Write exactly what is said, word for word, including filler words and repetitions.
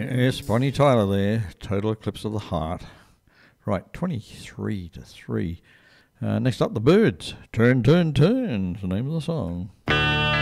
Yes, Bonnie Tyler there. Total Eclipse of the Heart. Right, twenty-three to three. Uh, next up, The Byrds. Turn, Turn, Turn is the name of the song.